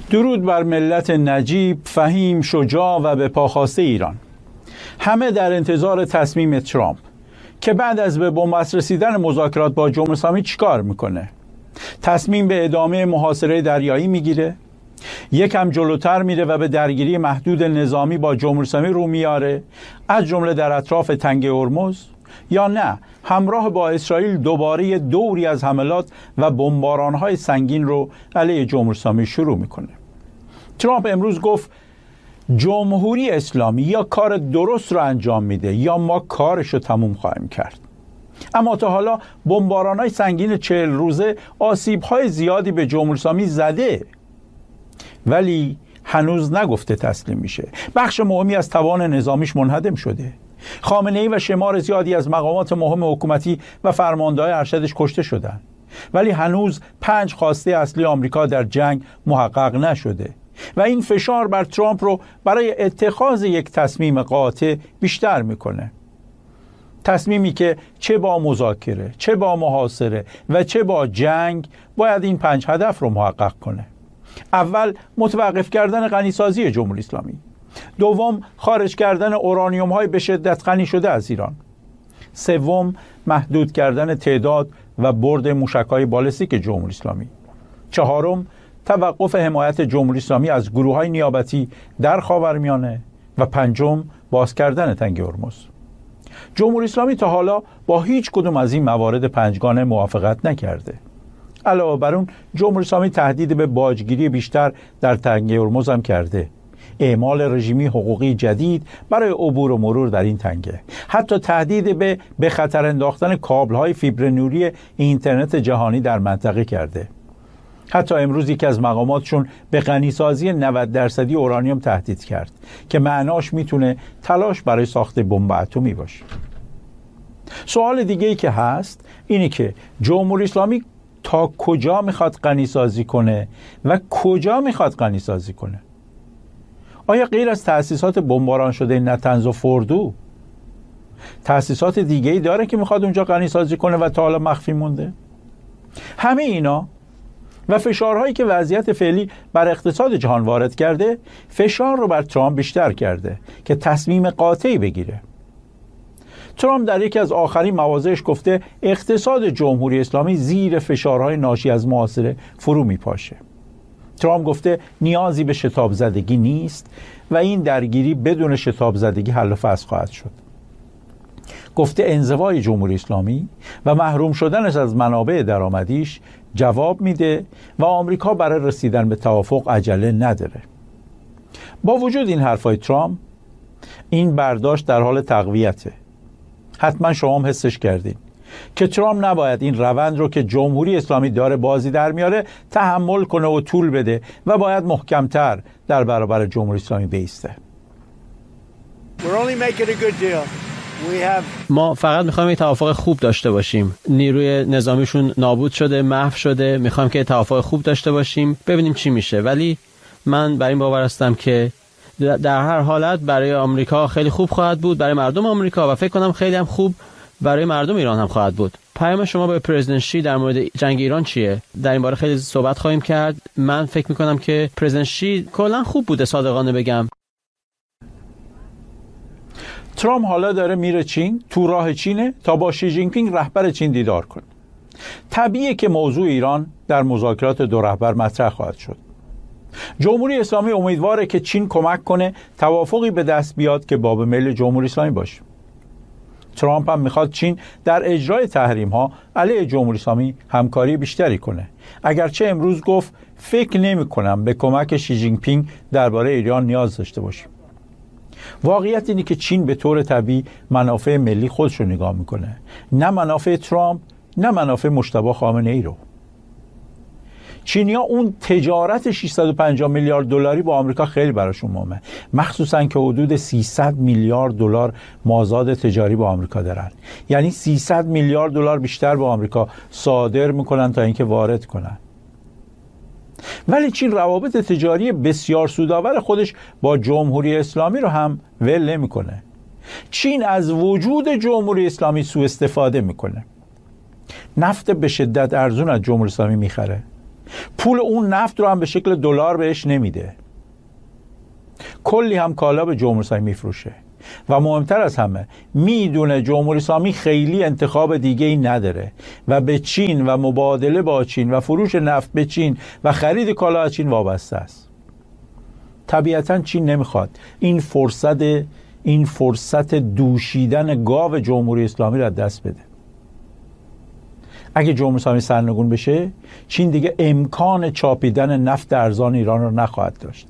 درود بر ملت نجیب، فهیم، شجاع و به پاخواسته ایران. همه در انتظار تصمیم ترامپ که بعد از به بنبست رسیدن مذاکرات با جمهوری اسلامی چیکار میکنه. تصمیم به ادامه محاصره دریایی میگیره، یکم جلوتر میره و به درگیری محدود نظامی با جمهوری اسلامی رو میاره، از جمله در اطراف تنگه هرمز، یا نه همراه با اسرائیل دوباره دوری از حملات و بمباران‌های سنگین رو علیه جمهوری اسلامی شروع میکنه. ترامپ امروز گفت جمهوری اسلامی یا کار درست رو انجام میده یا ما کارش رو تموم خواهیم کرد. اما تا حالا بمباران‌های سنگین 40 روزه آسیب‌های زیادی به جمهوری اسلامی زده، ولی هنوز نگفته تسلیم میشه. بخش مهمی از توان نظامیش منهدم شده. خامنه‌ای و شمار زیادی از مقامات مهم حکومتی و فرمانده‌های ارشدش کشته شدند، ولی هنوز 5 خواسته اصلی آمریکا در جنگ محقق نشده و این فشار بر ترامپ رو برای اتخاذ یک تصمیم قاطع بیشتر میکنه. تصمیمی که چه با مذاکره، چه با محاصره و چه با جنگ باید این 5 هدف رو محقق کنه. اول، متوقف کردن غنیسازی جمهوری اسلامی. دوم، خارج کردن اورانیوم های به شدت غنی شده از ایران. سوم، محدود کردن تعداد و برد موشک های بالستیک جمهوری اسلامی. چهارم، توقف حمایت جمهوری اسلامی از گروه های نیابتی در خاورمیانه. و پنجم، باز کردن تنگه هرمز. جمهوری اسلامی تا حالا با هیچ کدوم از این موارد پنجگانه موافقت نکرده. علاوه بر اون، جمهوری اسلامی تهدید به باجگیری بیشتر در تنگه هرمز هم کرده. اعمال رژیمی حقوقی جدید برای عبور و مرور در این تنگه. حتی تهدید به خطر انداختن کابل‌های فیبر نوری اینترنت جهانی در منطقه کرده. حتی امروز یکی از مقاماتشون به غنیسازی 90% اورانیوم تهدید کرد که معناش میتونه تلاش برای ساخت بمب اتمی باشه. سوال دیگه ای که هست اینه که جمهوری اسلامی تا کجا میخواد غنیسازی کنه و کجا میخواد غنیسازی کنه؟ آیا غیر از تأسیسات بمباران شده نتنز و فوردو تأسیسات دیگه‌ای داره که میخواد اونجا غنیسازی کنه و تا حالا مخفی مونده؟ همه اینا و فشارهایی که وضعیت فعلی بر اقتصاد جهان وارد کرده، فشار رو بر ترامپ بیشتر کرده که تصمیم قاطعی بگیره. ترامپ در یکی از آخرین مواضعش گفته اقتصاد جمهوری اسلامی زیر فشارهای ناشی از محاصره فرو میپاشه. ترامپ گفته نیازی به شتاب زدگی نیست و این درگیری بدون شتاب زدگی حل و فصل خواهد شد. گفته انزوای جمهوری اسلامی و محروم شدنش از منابع درآمدیش جواب میده و آمریکا برای رسیدن به توافق عجله نداره. با وجود این حرفای ترامپ، این برداشت در حال تقویته. حتما شما هم حسش کردین که ترامپ نباید این روند رو که جمهوری اسلامی داره بازی در میاره تحمل کنه و طول بده و باید محکمتر در برابر جمهوری اسلامی بایسته. ما فقط میخوایم یه توافق خوب داشته باشیم. نیروی نظامیشون نابود شده، محو شده. میخوایم که توافق خوب داشته باشیم، ببینیم چی میشه. ولی من بر این باور هستم که در هر حالت برای آمریکا خیلی خوب خواهد بود، برای مردم آمریکا، و فکر کنم خیلی هم خوب برای مردم ایران هم خواهد بود. پیام شما به پرزیدنت شی در مورد جنگ ایران چیه؟ در این باره خیلی صحبت خواهیم کرد. من فکر میکنم که پرزیدنت شی کلا خوب بوده، صادقانه بگم. ترامپ حالا داره میره چین، تو راه چینه تا با شی جین پینگ رهبر چین دیدار کنه. طبیعیه که موضوع ایران در مذاکرات دو رهبر مطرح خواهد شد. جمهوری اسلامی امیدواره که چین کمک کنه توافقی به دست بیاد که باب میل جمهوری اسلامی باشه. ترامپ هم میخواد چین در اجرای تحریم ها علیه جمهوری اسلامی همکاری بیشتری کنه. اگرچه امروز گفت فکر نمی کنم به کمک شی جین پینگ درباره ایران نیاز داشته باشیم. واقعیت اینه که چین به طور طبیعی منافع ملی خودش رو نگاه میکنه، نه منافع ترامپ، نه منافع مجتبی خامنه‌ای رو. چینی‌ها اون تجارت 650 میلیارد دلاری با آمریکا خیلی براشون مهمه، مخصوصا که حدود 300 میلیارد دلار مازاد تجاری با آمریکا دارن. یعنی 300 میلیارد دلار بیشتر با آمریکا صادر میکنن تا اینکه وارد کنن. ولی چین روابط تجاری بسیار سودآور خودش با جمهوری اسلامی رو هم ول نمیکنه. چین از وجود جمهوری اسلامی سوء استفاده میکنه. نفت به شدت ارزون از جمهوری اسلامی میخره. پول اون نفت رو هم به شکل دلار بهش نمیده، کلی هم کالا به جمهوری اسلامی میفروشه و مهمتر از همه میدونه جمهوری اسلامی خیلی انتخاب دیگه ای نداره و به چین و مبادله با چین و فروش نفت به چین و خرید کالا از چین وابسته است. طبیعتا چین نمیخواد این فرصت دوشیدن گاو جمهوری اسلامی را دست بده. اگه جمهوری اسلامی سرنگون بشه، چین دیگه امکان چاپیدن نفت ارزان ایران رو نخواهد داشت.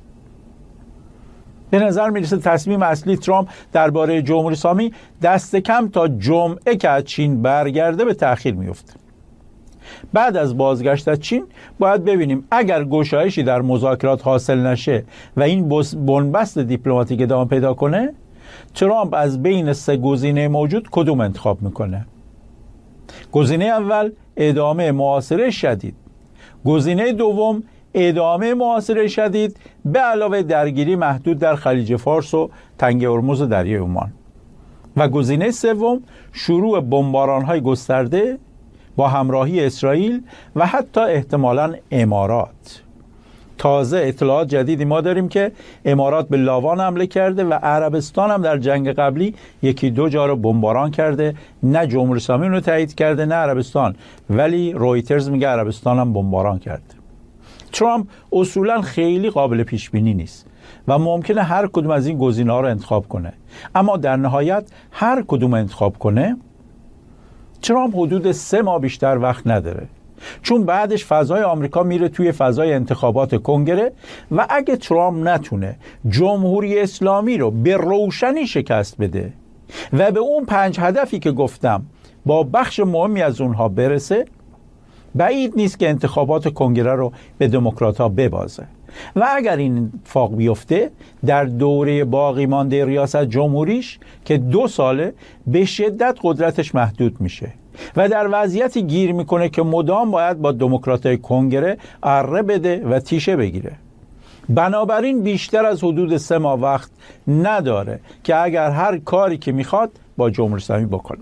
به نظر میرسه تصمیم اصلی ترامپ درباره جمهوری اسلامی دست کم تا جمعه که از چین برگرده به تأخیر میفته. بعد از بازگشت از چین باید ببینیم اگر گشایشی در مذاکرات حاصل نشه و این بنبست دیپلماتیک ادامه پیدا کنه، ترامپ از بین 3 گزینه موجود کدوم انتخاب میکنه؟ گزینه اول ادامه محاصره شدید، گزینه دوم ادامه محاصره شدید به علاوه درگیری محدود در خلیج فارس و تنگه هرمز و دریای عمان، و گزینه سوم شروع بمباران‌های گسترده با همراهی اسرائیل و حتی احتمالاً امارات. تازه اطلاعات جدیدی ما داریم که امارات به لاوان حمله کرده و عربستان هم در جنگ قبلی 1-2 جا رو بمباران کرده. نه جمهوری اسلامی رو تایید کرده نه عربستان، ولی رویترز میگه عربستان هم بمباران کرده. ترامپ اصولاً خیلی قابل پیش بینی نیست و ممکنه هر کدوم از این گزینه‌ها رو انتخاب کنه، اما در نهایت هر کدوم انتخاب کنه ترامپ حدود 3 ماه بیشتر وقت نداره، چون بعدش فضای آمریکا میره توی فضای انتخابات کنگره و اگه ترامپ نتونه جمهوری اسلامی رو به روشنی شکست بده و به اون 5 هدفی که گفتم با بخش مهمی از اونها برسه، بعید نیست که انتخابات کنگره رو به دموکرات‌ها ببازه و اگر این اتفاق بیفته در دوره باقی مانده ریاست جمهوریش که 2 ساله به شدت قدرتش محدود میشه و در وضعیتی گیر میکنه که مدام باید با دموکراتای کنگره اره بده و تیشه بگیره. بنابراین بیشتر از حدود 3 ماه وقت نداره که اگر هر کاری که میخواد با جمهوری اسلامی بکنه.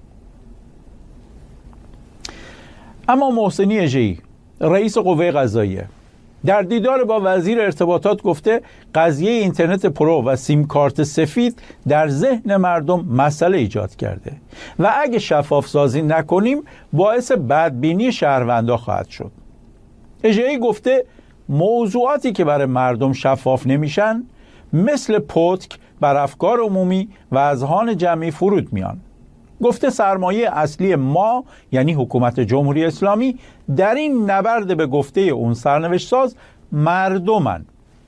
اما محسنی اژه‌ای رئیس قوه قضاییه در دیدار با وزیر ارتباطات گفته قضیه اینترنت پرو و سیم کارت سفید در ذهن مردم مسئله ایجاد کرده و اگه شفاف سازی نکنیم باعث بدبینی شهروندا خواهد شد. اژه‌ای گفته موضوعاتی که برای مردم شفاف نمیشن مثل پتک بر افکار عمومی و اذهان جمعی فرود میان. گفته سرمایه اصلی ما یعنی حکومت جمهوری اسلامی در این نبرد به گفته اون سرنوشت ساز مردمن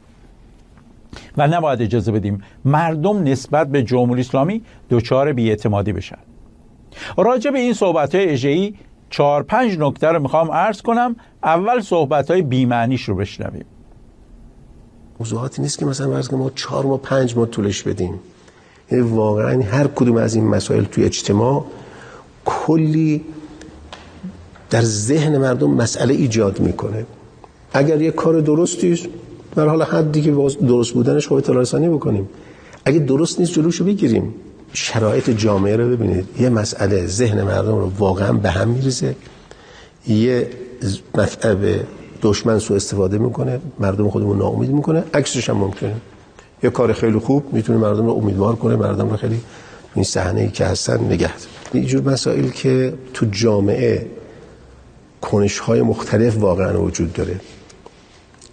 و نباید اجازه بدیم مردم نسبت به جمهوری اسلامی دچار بی‌اعتمادی بشن. راجع به این صحبت‌های اژه‌ای 4-5 نکته رو میخوام عرض کنم. اول صحبت‌های بی‌معنیش رو بشنویم. موضوعاتی نیست که مثلا فرض کنیم ما 4 ماه 5 ماه طولش بدیم. یعنی واقعا هر کدوم از این مسائل توی اجتماع کلی در ذهن مردم مسئله ایجاد میکنه. اگر یه کار درستیش در حال حدی که درست بودنش خب اطلاع رسانی بکنیم، اگه درست نیست جلوشو بگیریم. شرایط جامعه رو ببینید، یه مسئله ذهن مردم رو واقعا به هم میریزه، یه مطلب دشمن سوء استفاده میکنه، مردم خودمون ناامید میکنه، عکسش هم ممکنه. یه کار خیلی خوب میتونه مردم رو امیدوار کنه، مردم رو خیلی این صحنه‌ای که هستن نگه داره. اینجور مسائل که تو جامعه کنش‌های مختلف واقعا وجود داره.